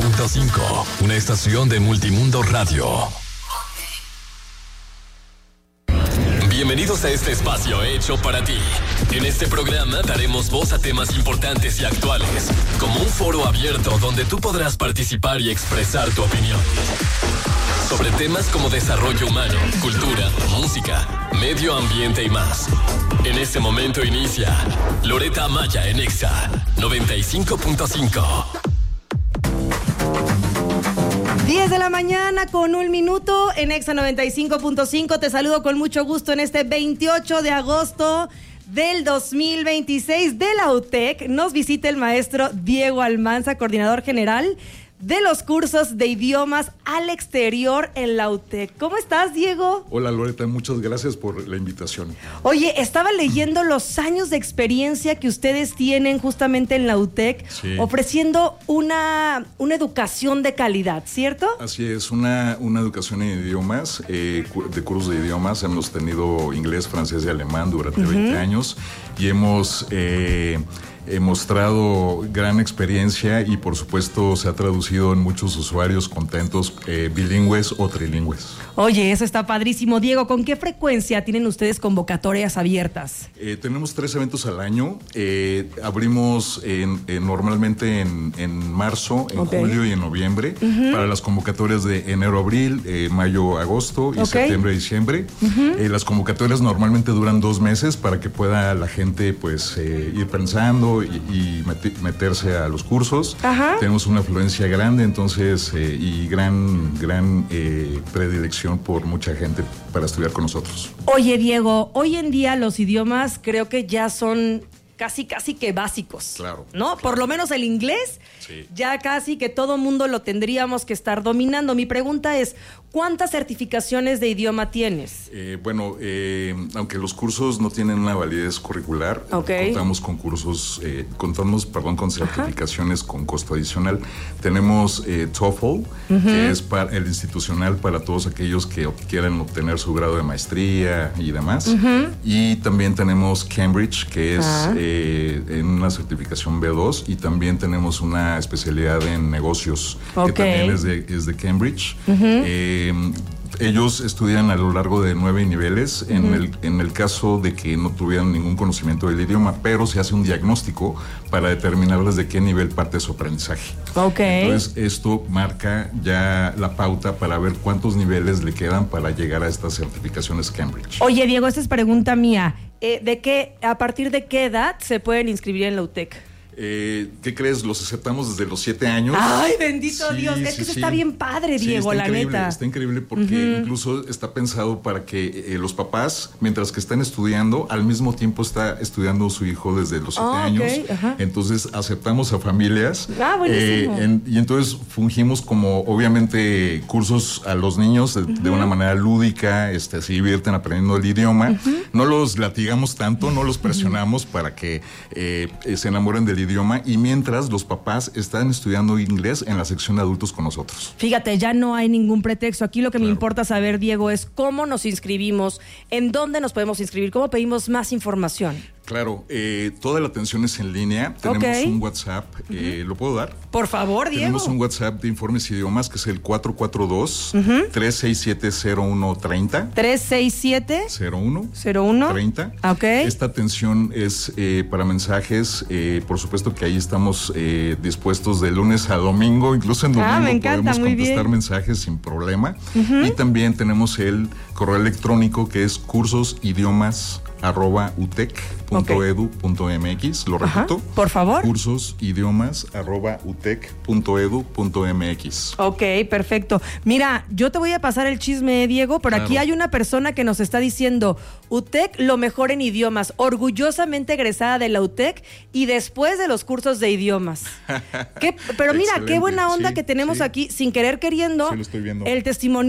95.5, una estación de Multimundo Radio. Bienvenidos a este espacio hecho para ti. En este programa daremos voz a temas importantes y actuales, como un foro abierto donde tú podrás participar y expresar tu opinión. Sobre temas como desarrollo humano, cultura, música, medio ambiente y más. En este momento inicia Loretta Amaya en Exa 95.5. 10 de la mañana con 1 minuto en Exa 95.5. Te saludo con mucho gusto en este 28 de agosto del 2026 de la UTEC. Nos visita el maestro Diego Almanza, coordinador general de los cursos de idiomas al exterior en la UTEC. ¿Cómo estás, Diego? Hola, Loretta, muchas gracias por la invitación. Oye, estaba leyendo los años de experiencia que ustedes tienen justamente en la UTEC, sí, ofreciendo una educación de calidad, ¿cierto? Así es, una educación en idiomas, de cursos de idiomas. Hemos tenido inglés, francés y alemán durante 20 años y hemos mostrado gran experiencia y por supuesto se ha traducido en muchos usuarios contentos, bilingües o trilingües. Oye, eso está padrísimo. Diego, ¿con qué frecuencia tienen ustedes convocatorias abiertas? Tenemos 3 eventos al año. Abrimos normalmente en marzo, en julio y en noviembre, para las convocatorias de enero-abril, mayo-agosto y septiembre-diciembre. Las convocatorias normalmente duran 2 meses para que pueda la gente pues ir pensando y meterse a los cursos. Tenemos una afluencia grande, entonces, y gran predilección por mucha gente para estudiar con nosotros. Oye, Diego, hoy en día los idiomas creo que ya son casi que básicos. Claro. ¿No? Claro. Por lo menos el inglés, sí, ya casi que todo mundo lo tendríamos que estar dominando. Mi pregunta es, ¿cuántas certificaciones de idioma tienes? Aunque los cursos no tienen una validez curricular, contamos con certificaciones con costo adicional. Tenemos TOEFL, que es el institucional para todos aquellos que quieran obtener su grado de maestría y demás. Y también tenemos Cambridge, que es en una certificación B2, y también tenemos una especialidad en negocios, que también es de Cambridge. Ellos estudian a lo largo de 9 niveles, en el caso de que no tuvieran ningún conocimiento del idioma, pero se hace un diagnóstico para determinar desde qué nivel parte su aprendizaje. Entonces, esto marca ya la pauta para ver cuántos niveles le quedan para llegar a estas certificaciones Cambridge. Oye, Diego, esta es pregunta mía. ¿A partir de qué edad se pueden inscribir en la UTEC? ¿Qué crees? Los aceptamos desde los 7 años. ¡Ay, bendito Dios! Es que eso está bien padre, Diego, la neta. Está increíble porque incluso está pensado para que los papás, mientras que están estudiando, al mismo tiempo está estudiando su hijo desde los 7 años. Entonces aceptamos a familias. Buenísimo. Y entonces fungimos como, obviamente, cursos a los niños de una manera lúdica, se divierten aprendiendo el idioma. No los latigamos tanto, no los presionamos para que se enamoren del idioma, y mientras los papás están estudiando inglés en la sección de adultos con nosotros. Fíjate, ya no hay ningún pretexto. Aquí lo que me importa saber, Diego, es cómo nos inscribimos, en dónde nos podemos inscribir, cómo pedimos más información. Claro, toda la atención es en línea. Tenemos un WhatsApp, ¿lo puedo dar? Por favor, Diego. Tenemos un WhatsApp de informes y idiomas que es el 442-367-0130. 367-0130. Esta atención es para mensajes, por supuesto que ahí estamos dispuestos de lunes a domingo, incluso en domingo me encanta, podemos contestar mensajes sin problema. Y también tenemos el correo electrónico que es cursosidiomas@utec.edu.mx. Lo repito. Por favor. cursosidiomas@utec.edu.mx. Ok, perfecto. Mira, yo te voy a pasar el chisme, Diego, pero aquí hay una persona que nos está diciendo: UTEC, lo mejor en idiomas, orgullosamente egresada de la UTEC y después de los cursos de idiomas. Pero mira, qué buena onda que tenemos aquí, sin querer queriendo, sí, lo estoy viendo. el testimonio